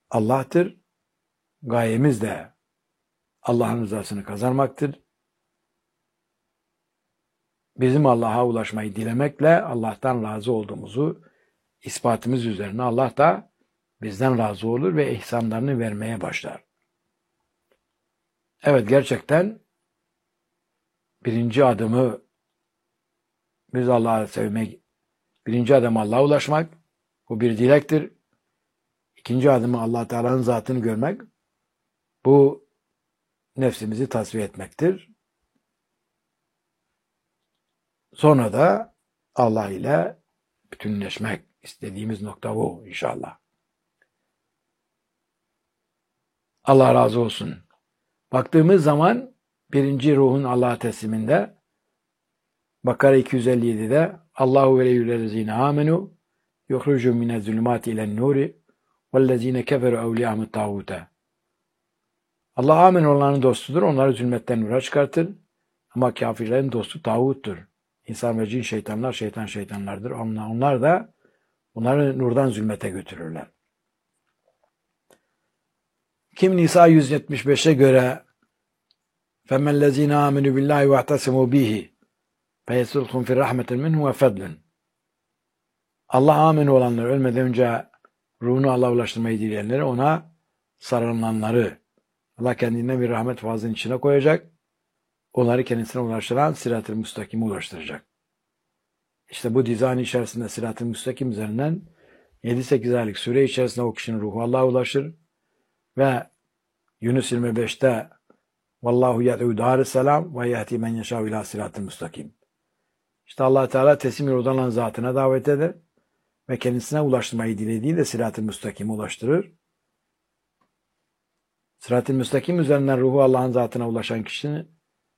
Allah'tır. Gayemiz de Allah'ın rızasını kazanmaktır. Bizim Allah'a ulaşmayı dilemekle Allah'tan razı olduğumuzu ispatımız üzerine Allah da bizden razı olur ve ihsanlarını vermeye başlar. Evet, gerçekten birinci adımı biz Allah'ı sevmek, birinci adım Allah'a ulaşmak, bu bir dilektir. İkinci adımı Allah Teala'nın zatını görmek, bu nefsimizi tasfiye etmektir. Sonra da Allah ile bütünleşmek, istediğimiz nokta bu inşallah. Allah razı olsun. Baktığımız zaman birinci ruhun Allah'a tesliminde Bakara 257'de Allahu veliyyüllezine amenu yuhrucu minez-zulümati ilen-nuri vellezine keferu evliyahumut tağute. Allah amin olanların dostudur. Onları zulmetten nura çıkartır. Ama kafirlerin dostu tağuttur. İnsan ve cin şeytanlar, şeytan şeytanlardır. Onlar da onları nurdan zulmete götürürler. Kim Nisa 175'e göre فَمَنْ الَّذ۪ينَ آمِنُوا بِاللّٰهِ وَاَعْتَسِمُوا بِهِ فَيَسُلْكُمْ فِي رَحْمَةٍ مِنْهُ وَفَضْلٍ. Allah amin olanlar, ölmeden önce ruhunu Allah'a ulaştırmayı dileyenleri, ona sarılanları Allah kendinden bir rahmet fazlının içine koyacak. Onları kendisine ulaştıran Sırat-ı Müstakim'e ulaştıracak. İşte bu dizayn içerisinde Sırat-ı Müstakim üzerinden 7-8 aylık süre içerisinde o kişinin ruhu Allah'a ulaşır ve Yunus 25'te Vallahu yed'u darisselam ve yehdi men yeşâ ilâ sırat-ı müstakim. İşte Allah Teala teslim yolda olan zatına davet eder ve kendisine ulaştırmayı dilediğiyle sırat-ı müstakime ulaştırır. Sırat-ı müstakim üzerinden ruhu Allah'ın zatına ulaşan kişinin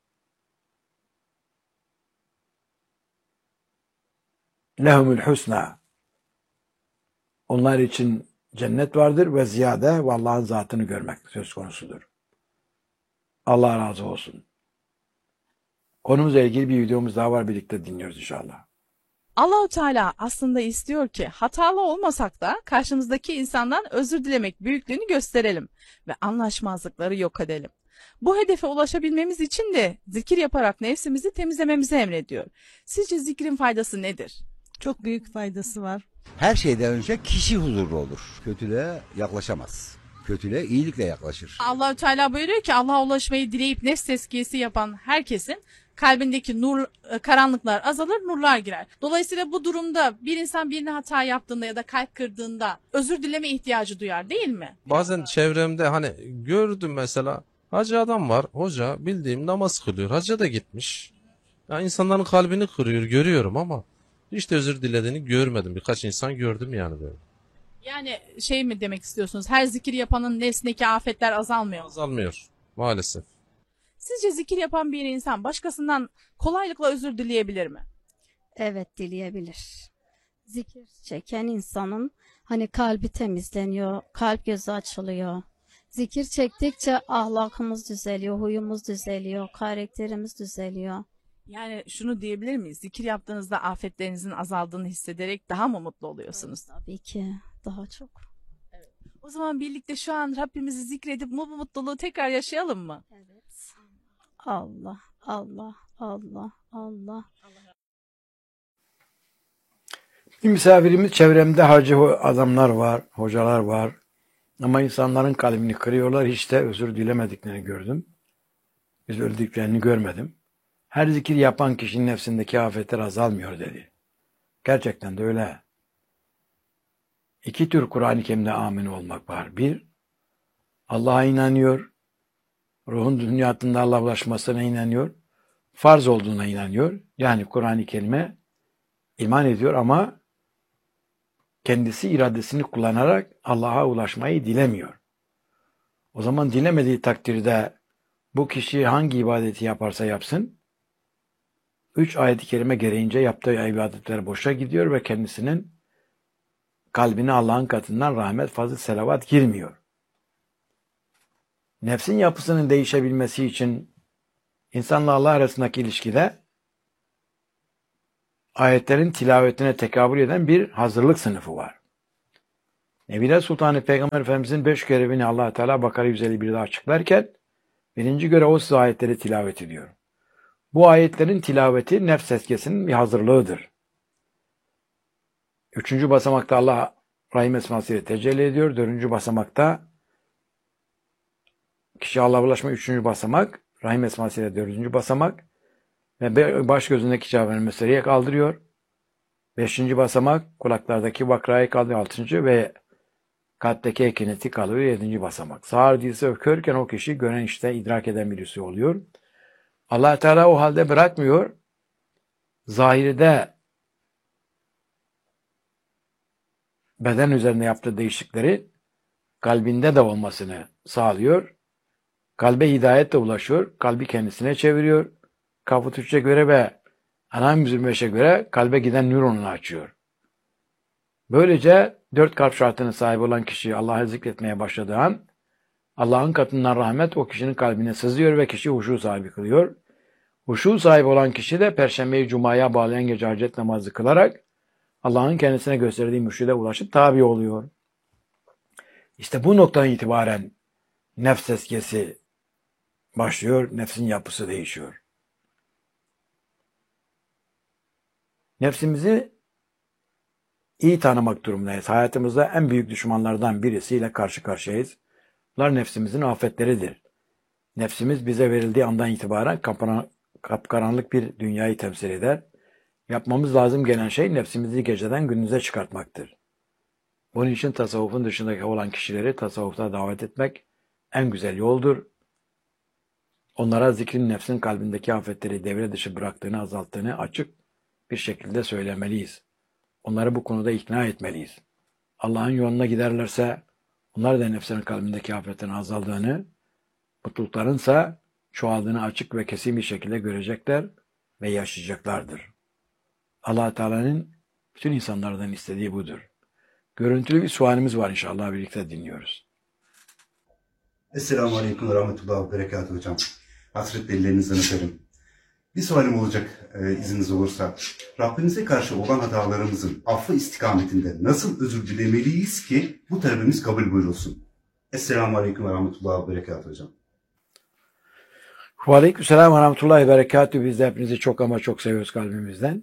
lehumul husna, onlar için cennet vardır ve ziyade ve Allah'ın zatını görmek söz konusudur. Allah razı olsun. Konumuzla ilgili bir videomuz daha var, birlikte dinliyoruz inşallah. Allah-u Teala aslında istiyor ki hatalı olmasak da karşımızdaki insandan özür dilemek büyüklüğünü gösterelim ve anlaşmazlıkları yok edelim. Bu hedefe ulaşabilmemiz için de zikir yaparak nefsimizi temizlememizi emrediyor. Sizce zikrin faydası nedir? Çok büyük faydası var. Her şeyden önce kişi huzurlu olur. Kötülüğe yaklaşamaz. Kötülüğe iyilikle yaklaşır. Allah-u Teala buyuruyor ki Allah'a ulaşmayı dileyip nefs tezkiyesi yapan herkesin kalbindeki karanlıklar azalır, nurlar girer. Dolayısıyla bu durumda bir insan birine hata yaptığında ya da kalp kırdığında özür dileme ihtiyacı duyar, değil mi? Bazen çevremde hani gördüm, mesela hacı adam var, hoca bildiğim namaz kılıyor, hacca da gitmiş. Ya insanların kalbini kırıyor, görüyorum ama hiç de özür dilediğini görmedim. Birkaç insan gördüm yani böyle. Yani şey mi demek istiyorsunuz? Her zikir yapanın nefsindeki afetler azalmıyor mu? Azalmıyor maalesef. Sizce zikir yapan bir insan başkasından kolaylıkla özür dileyebilir mi? Evet, dileyebilir. Zikir çeken insanın hani kalbi temizleniyor, kalp gözü açılıyor. Zikir çektikçe ahlakımız düzeliyor, huyumuz düzeliyor, karakterimiz düzeliyor. Yani şunu diyebilir miyiz? Zikir yaptığınızda afetlerinizin azaldığını hissederek daha mı mutlu oluyorsunuz? Tabii ki daha çok. O zaman birlikte şu an Rabbimizi zikredip bu mutluluğu tekrar yaşayalım mı? Evet. Allah, Allah, Allah, Allah. Bir misafirimiz, çevremde hacı adamlar var, hocalar var. Ama insanların kalbini kırıyorlar, hiç de özür dilemediklerini gördüm. Biz öldüklerini görmedim. Her zikir yapan kişinin nefsindeki afetler azalmıyor dedi. Gerçekten de öyle. İki tür Kur'an-ı Kerim'de amin olmak var. Bir, Allah'a inanıyor, ruhun dünyasında Allah'a ulaşmasına inanıyor, farz olduğuna inanıyor. Yani Kur'an-ı Kerim'e iman ediyor ama kendisi iradesini kullanarak Allah'a ulaşmayı dilemiyor. O zaman dilemediği takdirde bu kişi hangi ibadeti yaparsa yapsın, 3 ayet-i kerime gereğince yaptığı ibadetler boşa gidiyor ve kendisinin kalbine Allah'ın katından rahmet, fazıl, selavat girmiyor. Nefsin yapısının değişebilmesi için insanla Allah arasındaki ilişkide ayetlerin tilavetine tekabül eden bir hazırlık sınıfı var. Nebine Sultanı Peygamber Efendimizin 5 görevini Allah Teala Bakara 151'de açıklarken birinci görev o size ayetleri tilavet ediyor. Bu ayetlerin tilaveti nefs tezkiyesinin bir hazırlığıdır. Üçüncü basamakta Allah Rahim esmasıyla tecelli ediyor. Dördüncü basamakta kişi Allah'a ulaşma üçüncü basamak, Rahim esmasıyla dördüncü basamak ve baş gözündeki cevabını meseleye kaldırıyor. Beşinci basamak kulaklardaki bakrayı kaldırıyor. Altıncı ve kalpteki ekineti kalıyor. Yedinci basamak. Sağır dilse körken o kişi gören işte idrak eden birisi oluyor. Allah Teala o halde bırakmıyor. Zahirde beden üzerinde yaptığı değişiklikleri kalbinde de olmasını sağlıyor. Kalbe hidayetle ulaşıyor. Kalbi kendisine çeviriyor. Kapı Türkçe göre ve Anam 125'e göre kalbe giden nöronunu açıyor. Böylece 4 kalp şartının sahibi olan kişi Allah'ı zikretmeye başladığı an Allah'ın katından rahmet o kişinin kalbine sızıyor ve kişi huşu sahibi kılıyor. Huşu sahibi olan kişi de Perşembeyi Cuma'ya bağlayan gece hacet namazı kılarak Allah'ın kendisine gösterdiği mürşide ulaşıp tabi oluyor. İşte bu noktadan itibaren nefs tezkiyesi başlıyor, nefsin yapısı değişiyor. Nefsimizi iyi tanımak durumundayız. Hayatımızda en büyük düşmanlardan birisiyle karşı karşıyayız. Bunlar nefsimizin afetleridir. Nefsimiz bize verildiği andan itibaren kapkaranlık bir dünyayı temsil eder. Yapmamız lazım gelen şey nefsimizi geceden gündüze çıkartmaktır. Bunun için tasavvufun dışındaki olan kişileri tasavvufta davet etmek en güzel yoldur. Onlara zikrin nefsin kalbindeki afetleri devre dışı bıraktığını, azalttığını açık bir şekilde söylemeliyiz. Onları bu konuda ikna etmeliyiz. Allah'ın yoluna giderlerse onlar da nefsinin kalbindeki afetlerin azaldığını, mutluluklarınsa çoğaldığını açık ve kesin bir şekilde görecekler ve yaşayacaklardır. Allah Teala'nın bütün insanlardan istediği budur. Görüntülü bir sualimiz var inşallah birlikte dinliyoruz. Esselamu Aleyküm ve Rahmetullahi ve Berekatuhu hocam. Hasretle ellerinizden öperim. Bir sualim olacak izniniz olursa. Rabbimize karşı olan hatalarımızın affı istikametinde nasıl özür dilemeliyiz ki bu talebimiz kabul buyurulsun? Esselamu Aleyküm ve Rahmetullahi ve Berekatuhu hocam. Aleykümselam ve Rahmetullahi ve Berekatuhu. Biz de hepinizi çok ama çok seviyoruz kalbimizden.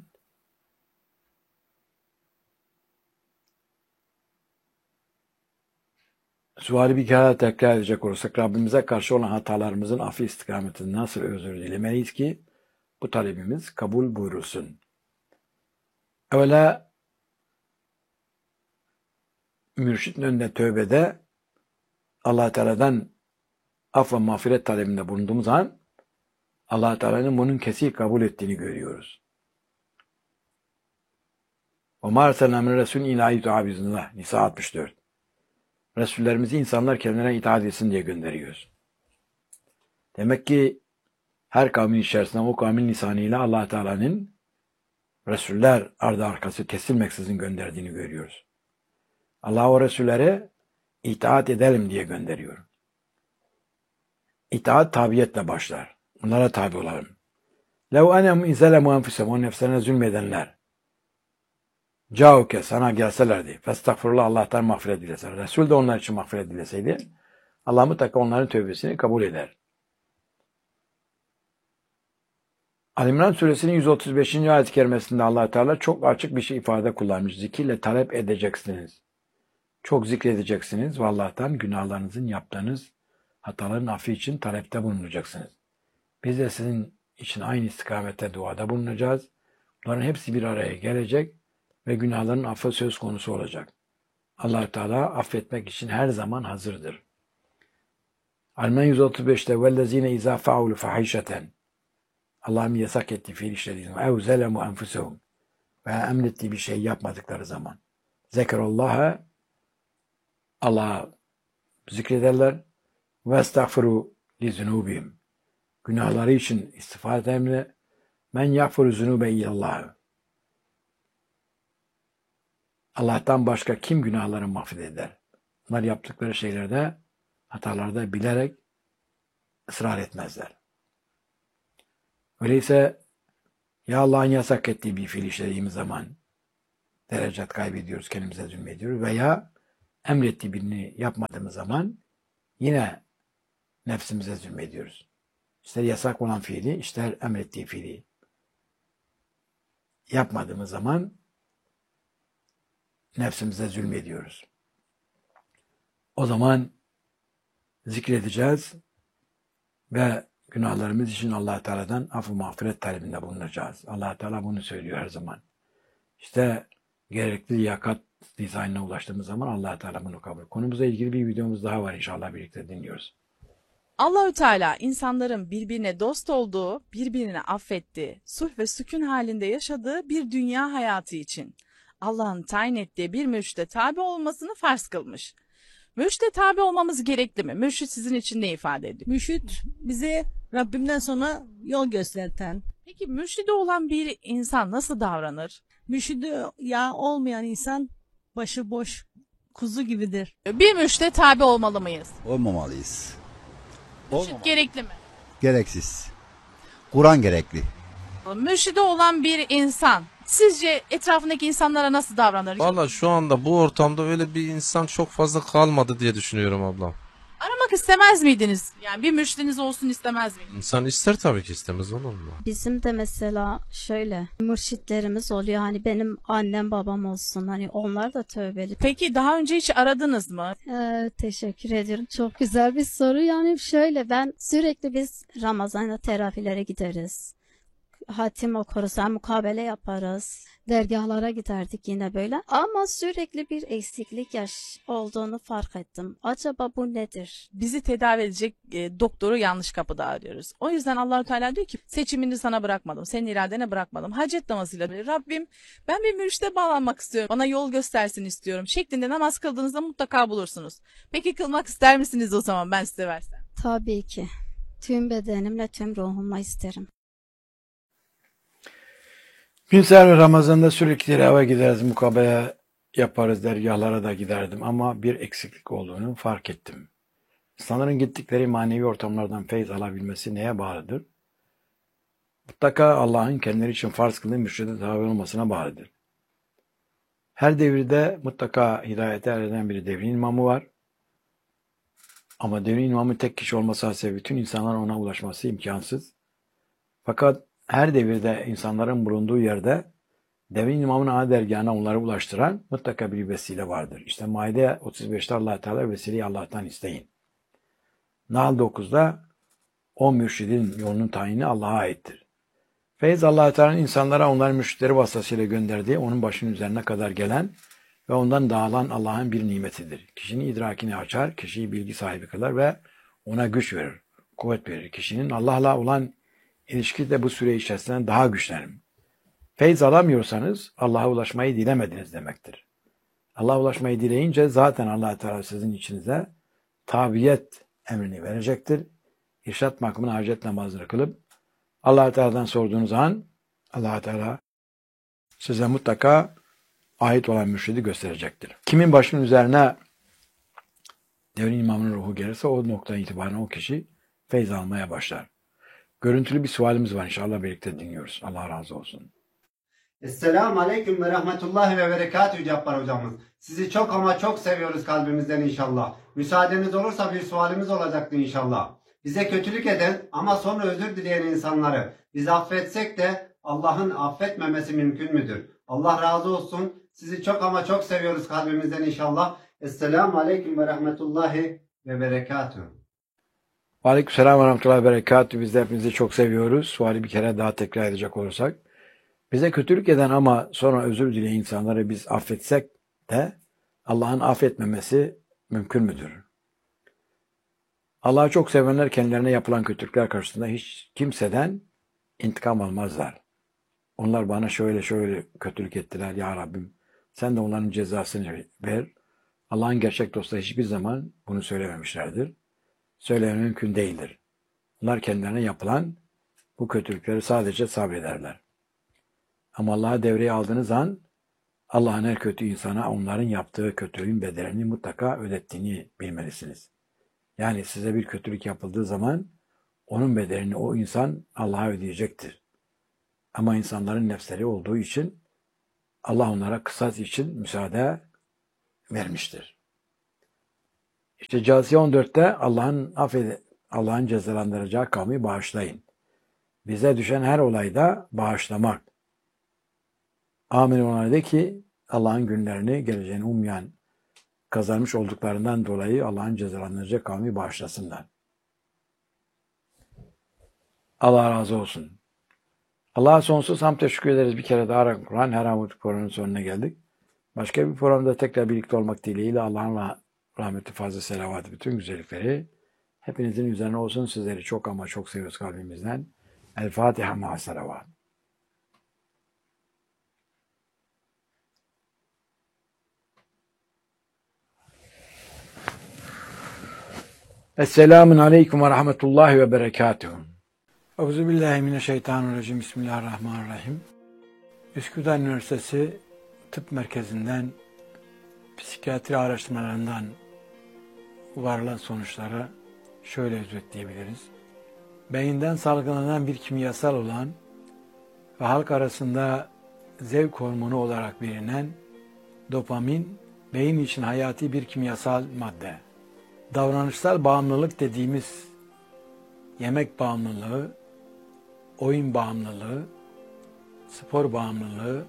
Suali bir kere tekrar edecek olursak Rabbimize karşı olan hatalarımızın affı istikametinde nasıl özür dilemeliyiz ki bu talebimiz kabul buyurulsun. Evvela mürşidin önünde tövbede Allah Teala'dan af ve mağfiret talebinde bulunduğumuz an Allah Teala'nın bunun kesin kabul ettiğini görüyoruz. وَمَا اَرْسَلْنَا مِنْ رَسُولٍ اِلَٰهِ تُعَابِزُنَّهِ Nisa 64. Resullerimizi insanlar kendilerine itaat etsin diye gönderiyoruz. Demek ki her kavmin içerisinde o kavmin lisanıyla Allah Teala'nın Resuller ardı arkası kesilmeksizin gönderdiğini görüyoruz. Allah o Resullere itaat edelim diye gönderiyor. İtaat tabiyetle başlar. Onlara tabi olalım. لَوْ أَنَمْ اِزَلَمُ أَنْفُسَهُمْ O nefslerine zulmedenler Cauke sana gelselerdi. Festağfurullah Allah'tan mağfiret dileseler. Resul de onlar için mağfiret dileseydi Allah mutlaka onların tövbesini kabul eder. Ali-İmran suresinin 135. ayet-i kerimesinde Allah Teala çok açık bir şey ifade kullanmış. Zikirle talep edeceksiniz. Çok zikredeceksiniz ve Allah'tan günahlarınızın yaptığınız hataların affı için talepte bulunacaksınız. Biz de sizin için aynı istikamette duada bulunacağız. Bunların hepsi bir araya gelecek ve günahların affı söz konusu olacak. Allah Teala affetmek için her zaman hazırdır. Ali-İmran 135'te وَالَّذ۪ينَ اِذَا فَعُولُ فَحِشَةً Allah'ın yasak ettiği fiil işlediği zaman اَوْ زَلَمُوا أَنْفُسَهُمْ veya emrettiği bir şey yapmadıkları zaman zekerullah'a Allah'a zikrederler ve estağfiru li zunubihim günahları için istiğfar ederler. Men yağfiru zunube illallah Allah'tan başka kim günahları mahfuz eder? Bunlar yaptıkları şeylerde hatalarda bilerek ısrar etmezler. Öyleyse ya Allah'ın yasak ettiği bir fiil işlediğimiz zaman derecet kaybediyoruz, kendimize zulmediyoruz veya emrettiği birini yapmadığımız zaman yine nefsimize zulmediyoruz. İster yasak olan fiili, ister emrettiği fiili yapmadığımız zaman nefsimize zulmediyoruz. O zaman zikredeceğiz ve günahlarımız için Allah Teala'dan af-ı mağfiret talebinde bulunacağız. Allah Teala bunu söylüyor her zaman. İşte gerekli liyakat dizaynına ulaştığımız zaman Allah Teala bunu kabul. Konumuzla ilgili bir videomuz daha var, inşallah birlikte dinliyoruz. Allahü Teala insanların birbirine dost olduğu, birbirini affettiği, sulh ve sükun halinde yaşadığı bir dünya hayatı için Allah'ın tayin ettiği bir mürşide tabi olmasını farz kılmış. Mürşide tabi olmamız gerekli mi? Mürşid sizin için ne ifade ediyor? Mürşid bize Rabbimden sonra yol gösterten. Peki mürşidi olan bir insan nasıl davranır? Mürşidi ya olmayan insan başıboş kuzu gibidir. Bir mürşide tabi olmalı mıyız? Olmamalıyız. Mürşid gerekli mi? Gereksiz. Kur'an gerekli. Mürşidi olan bir insan sizce etrafındaki insanlara nasıl davranır? Valla şu anda bu ortamda öyle bir insan çok fazla kalmadı diye düşünüyorum ablam. Aramak istemez miydiniz? Yani bir mürşidiniz olsun istemez miydiniz? İnsan ister tabii ki, istemez olur mu? Bizim de mesela şöyle mürşitlerimiz oluyor. Hani benim annem babam olsun. Hani onlar da tövbeli. Peki daha önce hiç aradınız mı? Teşekkür ediyorum. Çok güzel bir soru. Yani şöyle ben sürekli biz Ramazan'da teravihlere gideriz. Hatim okuruz, mukabele yaparız. Dergahlara giderdik yine böyle. Ama sürekli bir eksiklik olduğunu fark ettim. Acaba bu nedir? Bizi tedavi edecek doktoru yanlış kapıda arıyoruz. O yüzden Allahü Teala diyor ki seçimini sana bırakmadım. Senin iradene bırakmadım. Hacet namazıyla Rabbim ben bir mürşide bağlanmak istiyorum. Bana yol göstersin istiyorum. Şeklinde namaz kıldığınızda mutlaka bulursunuz. Peki kılmak ister misiniz o zaman ben size versem? Tabii ki. Tüm bedenimle, tüm ruhumla isterim. Gün seher Ramazan'da sürekli eve gideriz, mukabele yaparız, dergahlara da giderdim ama bir eksiklik olduğunu fark ettim. İnsanların gittikleri manevi ortamlardan feyz alabilmesi neye bağlıdır? Mutlaka Allah'ın kendileri için farz kıldığı mürşide tabi olmasına bağlıdır. Her devirde mutlaka hidayete eren bir devrin imamı var. Ama devrin imamı tek kişi olması hasebiyle bütün insanların ona ulaşması imkansız. Fakat her devirde insanların bulunduğu yerde devrin imamın ana dergahına onları ulaştıran mutlaka bir vesile vardır. İşte Maide 35'te Allah Teala vesileyi Allah'tan isteyin. Nahl 9'da o mürşidin yolunun tayini Allah'a aittir. Feyz Allah Teala'nın insanlara onların mürşitleri vasıtasıyla gönderdiği onun başının üzerine kadar gelen ve ondan dağılan Allah'ın bir nimetidir. Kişinin idrakini açar, kişiyi bilgi sahibi kılar ve ona güç verir, kuvvet verir. Kişinin Allah'la olan ilişki de bu süre içerisinde daha güçlenir. Feyz alamıyorsanız Allah'a ulaşmayı dilemediniz demektir. Allah'a ulaşmayı dileyince zaten Allah Teala sizin içinize tabiyet emrini verecektir. İrşad makamına hacet namazını kılıp Allah Teala'dan sorduğunuz an Allah Teala size mutlaka ait olan mürşidi gösterecektir. Kimin başının üzerine devrin imamının ruhu gelirse o noktadan itibaren o kişi feyz almaya başlar. Görüntülü bir sualimiz var, inşallah birlikte dinliyoruz. Allah razı olsun. Esselamu Aleyküm ve Rahmetullahi ve Berekatühü Cabbar hocamız. Sizi çok ama çok seviyoruz kalbimizden inşallah. Müsaadeniz olursa bir sualimiz olacaktı inşallah. Bize kötülük eden ama sonra özür dileyen insanları biz affetsek de Allah'ın affetmemesi mümkün müdür? Allah razı olsun. Sizi çok ama çok seviyoruz kalbimizden inşallah. Esselamu Aleyküm ve Rahmetullahi ve Berekatühü. Aleykümselam ve rahmetullahi ve berekatühü. Biz de hepinizi çok seviyoruz. Suali bir kere daha tekrar edecek olursak. Bize kötülük eden ama sonra özür dileyen insanları biz affetsek de Allah'ın affetmemesi mümkün müdür? Allah'ı çok sevenler kendilerine yapılan kötülükler karşısında hiç kimseden intikam almazlar. Onlar bana şöyle kötülük ettiler ya Rabbim. Sen de onların cezasını ver. Allah'ın gerçek dostları hiçbir zaman bunu söylememişlerdir. Söylemek mümkün değildir. Onlar kendilerine yapılan bu kötülükleri sadece sabrederler. Ama Allah'ı devreye aldığınız an Allah'ın her kötü insana onların yaptığı kötülüğün bedelini mutlaka ödettiğini bilmelisiniz. Yani size bir kötülük yapıldığı zaman onun bedelini o insan Allah'a ödeyecektir. Ama insanların nefsleri olduğu için Allah onlara kısas için müsaade vermiştir. İşte Câsiye 14'te Allah'ın cezalandıracağı kavmi bağışlayın. Bize düşen her olayda bağışlamak. Amin ona de ki Allah'ın günlerini, geleceğini ummayan, kazanmış olduklarından dolayı Allah'ın cezalandıracağı kavmi bağışlasınlar. Allah razı olsun. Allah'a sonsuz hamd teşekkür ederiz. Bir kere daha Kur'an her hafta programının sonuna geldik. Başka bir programda tekrar birlikte olmak dileğiyle Allah'ın rahmeti, fazla selavatı, bütün güzellikleri hepinizin üzerine olsun. Sizleri çok ama çok seviyoruz kalbimizden. El Fatiha ma'a selavat. Esselamun aleyküm ve rahmetullahi ve berekatuhu. Euzubillahimineşşeytanirracim. Bismillahirrahmanirrahim. Üsküdar Üniversitesi Tıp Merkezi'nden psikiyatri araştırmalarından varılan sonuçları şöyle özetleyebiliriz. Beyinden salgılanan bir kimyasal olan ve halk arasında zevk hormonu olarak bilinen dopamin, beyin için hayati bir kimyasal madde. Davranışsal bağımlılık dediğimiz yemek bağımlılığı, oyun bağımlılığı, spor bağımlılığı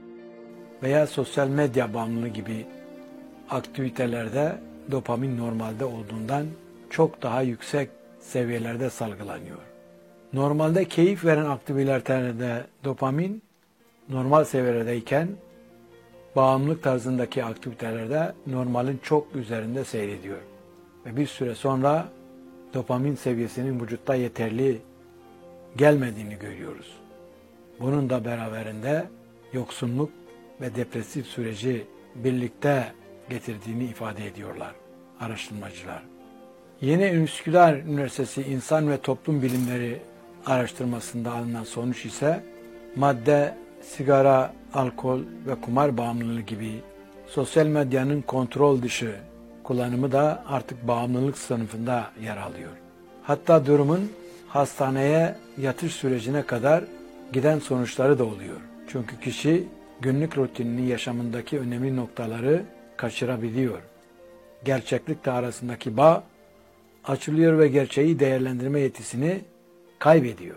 veya sosyal medya bağımlılığı gibi aktivitelerde dopamin normalde olduğundan çok daha yüksek seviyelerde salgılanıyor. Normalde keyif veren aktivitelerde dopamin normal seviyelerdeyken bağımlılık tarzındaki aktivitelerde normalin çok üzerinde seyrediyor. Ve bir süre sonra dopamin seviyesinin vücutta yeterli gelmediğini görüyoruz. Bunun da beraberinde yoksunluk ve depresif süreci birlikte getirdiğini ifade ediyorlar araştırmacılar. Yeni Üsküdar Üniversitesi İnsan ve Toplum Bilimleri araştırmasında alınan sonuç ise madde, sigara, alkol ve kumar bağımlılığı gibi sosyal medyanın kontrol dışı kullanımı da artık bağımlılık sınıfında yer alıyor. Hatta durumun hastaneye yatış sürecine kadar giden sonuçları da oluyor. Çünkü kişi günlük rutinini, yaşamındaki önemli noktaları kaçırabiliyor. Gerçeklikle arasındaki bağ açılıyor ve gerçeği değerlendirme yetisini kaybediyor.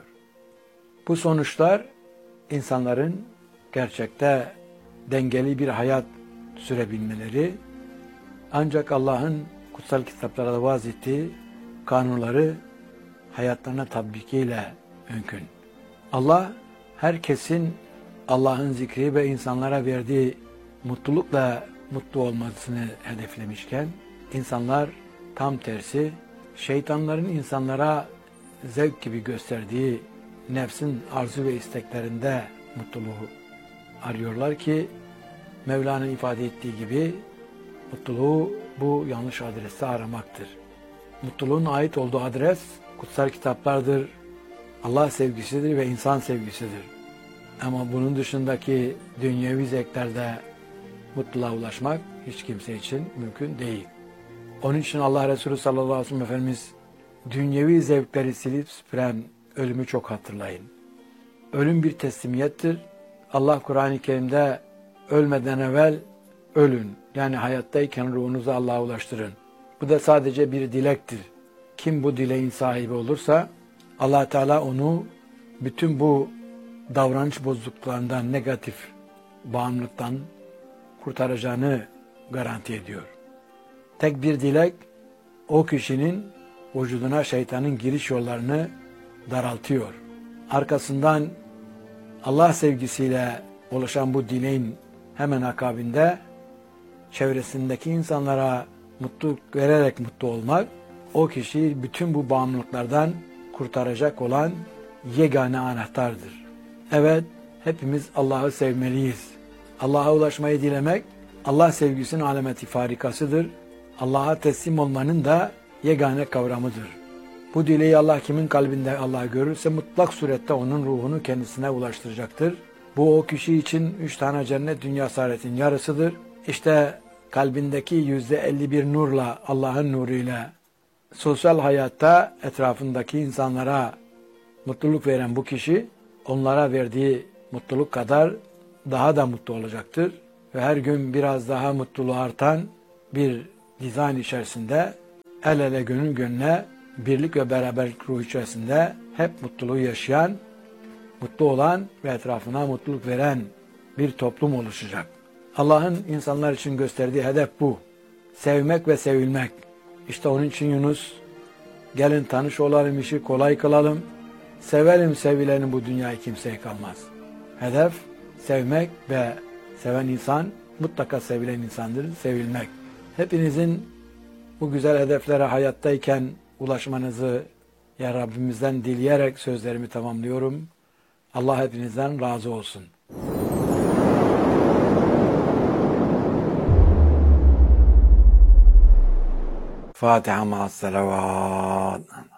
Bu sonuçlar insanların gerçekte dengeli bir hayat sürebilmeleri, ancak Allah'ın kutsal kitaplarda vaz ettiği kanunları hayatlarına tatbikiyle mümkün. Allah herkesin Allah'ın zikri ve insanlara verdiği mutlulukla mutlu olmasını hedeflemişken, insanlar tam tersi şeytanların insanlara zevk gibi gösterdiği nefsin arzu ve isteklerinde mutluluğu arıyorlar ki Mevla'nın ifade ettiği gibi mutluluğu bu yanlış adreste aramaktır. Mutluluğun ait olduğu adres kutsal kitaplardır, Allah sevgisidir ve insan sevgisidir. Ama bunun dışındaki dünyevi zevklerde mutluluğa ulaşmak hiç kimse için mümkün değil. Onun için Allah Resulü sallallahu aleyhi ve sellem Efendimiz dünyevi zevkleri silip süpüren ölümü çok hatırlayın. Ölüm bir teslimiyettir. Allah Kur'an-ı Kerim'de ölmeden evvel ölün. Yani hayattayken ruhunuzu Allah'a ulaştırın. Bu da sadece bir dilektir. Kim bu dileğin sahibi olursa Allah Teala onu bütün bu davranış bozukluklarından, negatif bağımlılıktan kurtaracağını garanti ediyor. Tek bir dilek o kişinin vücuduna şeytanın giriş yollarını daraltıyor. Arkasından Allah sevgisiyle oluşan bu dileğin hemen akabinde çevresindeki insanlara mutluluk vererek mutlu olmak, o kişiyi bütün bu bağımlılıklardan kurtaracak olan yegane anahtardır. Evet, hepimiz Allah'ı sevmeliyiz. Allah'a ulaşmayı dilemek, Allah sevgisinin alameti farikasıdır. Allah'a teslim olmanın da yegane kavramıdır. Bu dileği Allah kimin kalbinde Allah görürse mutlak surette onun ruhunu kendisine ulaştıracaktır. Bu o kişi için 3 tane cennet dünya saadetin yarısıdır. İşte kalbindeki %51 nurla, Allah'ın nuruyla sosyal hayatta etrafındaki insanlara mutluluk veren bu kişi onlara verdiği mutluluk kadar daha da mutlu olacaktır. Ve her gün biraz daha mutluluğu artan bir dizayn içerisinde el ele gönül gönüle birlik ve beraberlik ruhu içerisinde hep mutluluğu yaşayan, mutlu olan ve etrafına mutluluk veren bir toplum oluşacak. Allah'ın insanlar için gösterdiği hedef bu. Sevmek ve sevilmek. İşte onun için Yunus, gelin tanış olalım, işi kolay kılalım. Sevelim sevileni, bu dünyayı kimseye kalmaz. Hedef sevmek ve seven insan mutlaka sevilen insandır, sevilmek. Hepinizin bu güzel hedeflere hayattayken ulaşmanızı ya Rabbimizden dileyerek sözlerimi tamamlıyorum. Allah hepinizden razı olsun. Fatiha ma'as salavat.